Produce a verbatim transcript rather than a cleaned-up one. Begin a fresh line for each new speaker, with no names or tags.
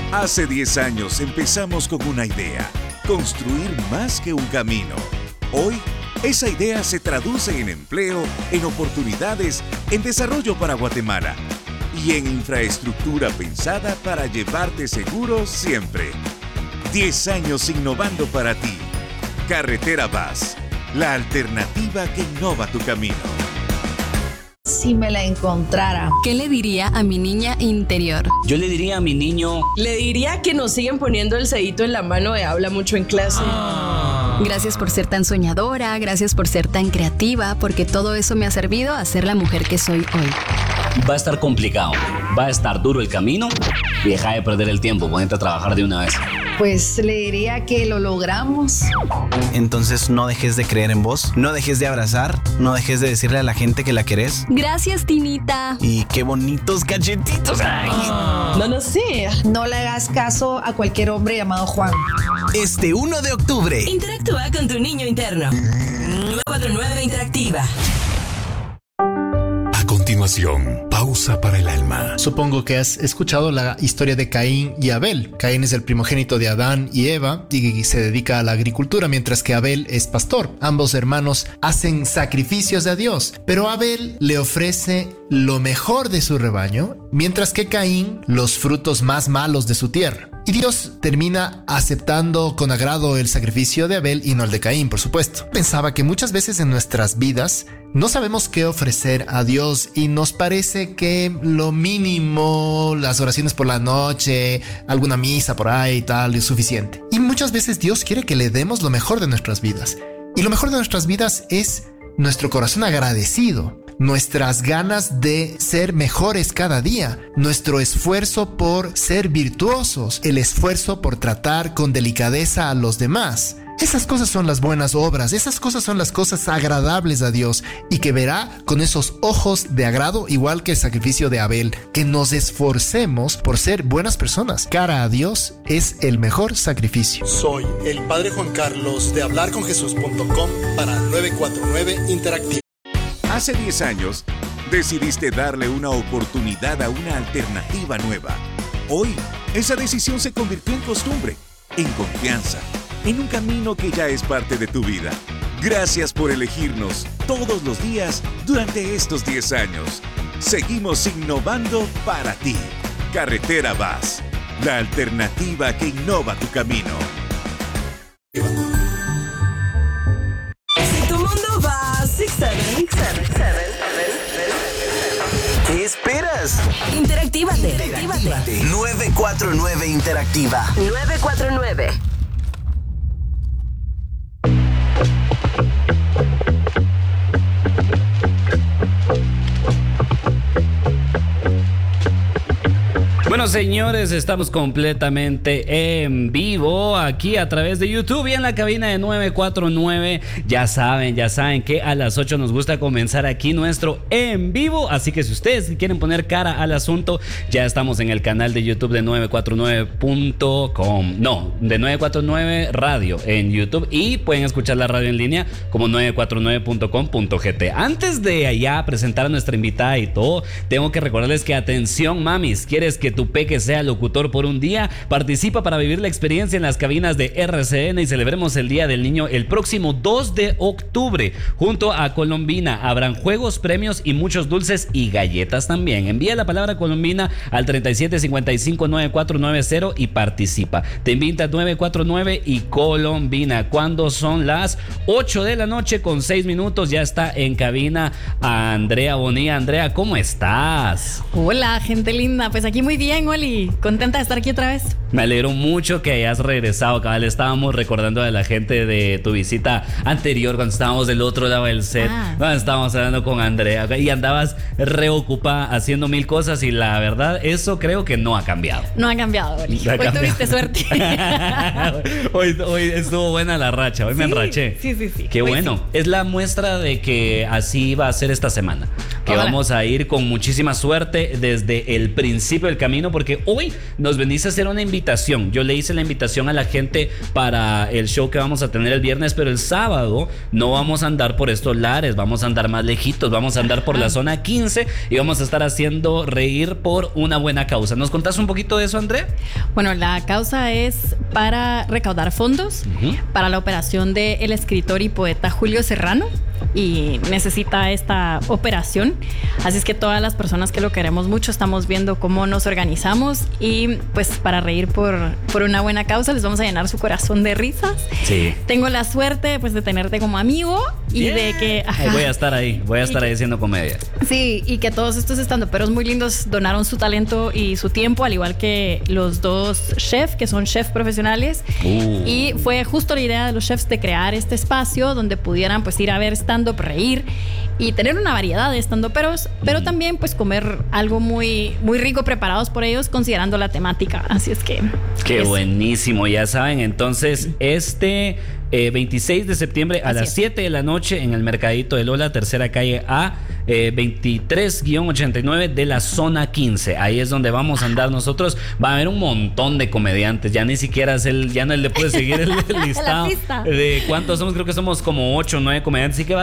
Hace diez años empezamos con una idea, construir más que un camino. Hoy, esa idea se traduce en empleo, en oportunidades, en desarrollo para Guatemala y en infraestructura pensada para llevarte seguro siempre. diez años innovando para ti. Carretera Vaz, la alternativa que innova tu camino.
Si me la encontrara,
¿qué le diría a mi niña interior?
Yo le diría a mi niño...
Le diría que nos siguen poniendo el cedito en la mano de habla mucho en clase.
Ah. Gracias por ser tan soñadora, gracias por ser tan creativa, porque todo eso me ha servido a ser la mujer que soy hoy.
Va a estar complicado, va a estar duro el camino. Deja de perder el tiempo, ponete a trabajar de una vez.
Pues le diría que lo logramos.
Entonces no dejes de creer en vos, no dejes de abrazar, no dejes de decirle a la gente que la querés.
Gracias, Tinita.
Y qué bonitos cachetitos. Ay.
No lo sé.
No le hagas caso a cualquier hombre llamado Juan.
Este uno de octubre.
Interactúa con tu niño interno. nueve cuatro nueve Interactiva.
A continuación, pausa para el alma.
Supongo que has escuchado la historia de Caín y Abel. Caín es el primogénito de Adán y Eva y se dedica a la agricultura, mientras que Abel es pastor. Ambos hermanos hacen sacrificios a Dios, pero Abel le ofrece lo mejor de su rebaño, mientras que Caín los frutos más malos de su tierra. Y Dios termina aceptando con agrado el sacrificio de Abel y no el de Caín, por supuesto. Pensaba que muchas veces en nuestras vidas no sabemos qué ofrecer a Dios y nos parece que lo mínimo, las oraciones por la noche, alguna misa por ahí y tal, es suficiente. Y muchas veces Dios quiere que le demos lo mejor de nuestras vidas. Y lo mejor de nuestras vidas es nuestro corazón agradecido, nuestras ganas de ser mejores cada día, nuestro esfuerzo por ser virtuosos, el esfuerzo por tratar con delicadeza a los demás. Esas cosas son las buenas obras, esas cosas son las cosas agradables a Dios y que verá con esos ojos de agrado, igual que el sacrificio de Abel, que nos esforcemos por ser buenas personas. Cara a Dios es el mejor sacrificio.
Soy el Padre Juan Carlos de hablar con jesús punto com para nueve cuatro nueve Interactiva.
Hace diez años, decidiste darle una oportunidad a una alternativa nueva. Hoy, esa decisión se convirtió en costumbre, en confianza, en un camino que ya es parte de tu vida. Gracias por elegirnos todos los días durante estos diez años. Seguimos innovando para ti. Carretera Vaz, la alternativa que innova tu camino.
Si tu mundo va six seven,
¿Qué esperas?
Interactívate. Interactívate.
nueve cuatro nueve Interactiva.
nueve cuatro nueve.
Bueno, señores, estamos completamente en vivo aquí a través de YouTube y en la cabina de nueve cuatro nueve. Ya saben, ya saben que a las ocho nos gusta comenzar aquí nuestro en vivo. Así que si ustedes quieren poner cara al asunto, ya estamos en el canal de YouTube de nueve cuatro nueve punto com. No, de nueve cuatro nueve Radio en YouTube. Y pueden escuchar la radio en línea como nueve cuatro nueve punto com punto gt. Antes de allá presentar a nuestra invitada y todo, tengo que recordarles que atención, mamis, ¿quieres que tu peque sea locutor por un día? Participa para vivir la experiencia en las cabinas de R C N y celebremos el Día del Niño el próximo dos de octubre. Junto a Colombina habrán juegos, premios y muchos dulces y galletas también. Envía la palabra Colombina al treinta y siete cincuenta y cinco noventa y cuatro noventa y participa. Te invita nueve cuatro nueve y Colombina. Cuando son las ocho de la noche con seis minutos, ya está en cabina a Andrea Bonilla. Andrea, ¿cómo estás?
Hola, gente linda. Pues aquí muy bien. Bien, Oli, contenta de estar aquí otra vez.
Me alegro mucho que hayas regresado, cabal. Estábamos recordando a la gente de tu visita anterior cuando estábamos del otro lado del set. Ah. Cuando estábamos hablando con Andrea y andabas reocupada haciendo mil cosas y la verdad, eso creo que no ha cambiado.
No ha cambiado, Oli.
No ha
hoy
cambiado.
Tuviste suerte.
hoy, hoy estuvo buena la racha, hoy sí, me enraché.
Sí, sí, sí.
Qué
hoy
bueno.
Sí.
Es la muestra de que así va a ser esta semana. Que
Ojalá.
Vamos a ir con muchísima suerte desde el principio del camino, camino porque hoy nos venís a hacer una invitación. Yo le hice la invitación a la gente para el show que vamos a tener el viernes, pero el sábado no vamos a andar por estos lares, vamos a andar más lejitos, vamos a andar por la zona quince y vamos a estar haciendo reír por una buena causa. ¿Nos contás un poquito de eso, André?
Bueno, la causa es para recaudar fondos uh-huh. para la operación del escritor y poeta Julio Serrano, y necesita esta operación. Así es que todas las personas que lo queremos mucho estamos viendo cómo nos organizamos y pues para reír por, por una buena causa les vamos a llenar su corazón de risas.
Sí.
Tengo la suerte pues de tenerte como amigo y yeah. de que...
Ajá, voy a estar ahí, voy a estar ahí haciendo comedia.
Sí, y que todos estos estandoperos muy lindos donaron su talento y su tiempo, al igual que los dos chefs, que son chefs profesionales. Uh. Y fue justo la idea de los chefs de crear este espacio donde pudieran pues ir a ver stand-up, reír y tener una variedad de stand-uperos, pero también pues comer algo muy, muy rico preparados por ellos considerando la temática. Así es que...
Qué
es...
buenísimo, ya saben. Entonces, este... Eh, veintiséis de septiembre a Así las es. siete de la noche en el Mercadito de Lola, tercera calle A, eh, veintitrés ochenta y nueve de la zona quince. Ahí es donde vamos a andar nosotros. Va a haber un montón de comediantes. Ya ni siquiera es el, ya no le puede seguir el, el listado de cuántos somos. Creo que somos como ocho o nueve comediantes. Así que va